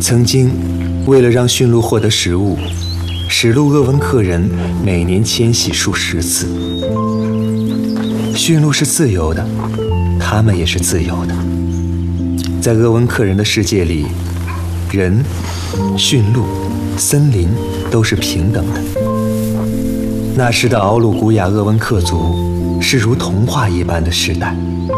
曾经，为了让驯鹿获得食物，史路鄂温克人每年迁徙数十次。驯鹿是自由的，他们也是自由的。在鄂温克人的世界里，人、驯鹿、森林都是平等的。那时的奥鲁古雅鄂温克族是如童话一般的时代。